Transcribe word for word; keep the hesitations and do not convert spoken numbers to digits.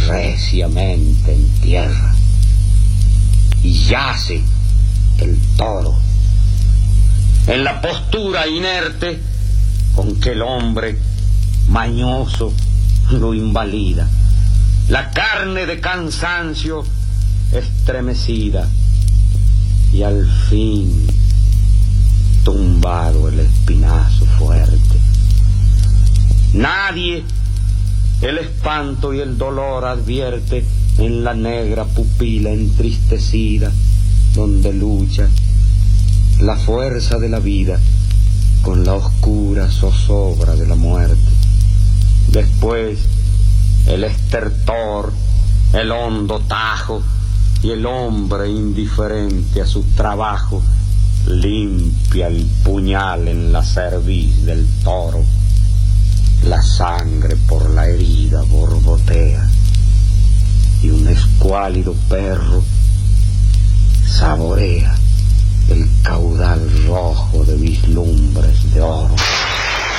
reciamente en tierra. Y yace el toro en la postura inerte con que el hombre mañoso lo invalida, la carne de cansancio estremecida, y al fin tumbado el espinazo fuerte. Nadie el espanto y el dolor advierte en la negra pupila entristecida, donde lucha la fuerza de la vida con la oscura zozobra de la muerte. Después el estertor, el hondo tajo y el hombre indiferente a su trabajo limpia el puñal en la cerviz del toro. La sangre por la herida borbotea y un escuálido perro saborea el caudal rojo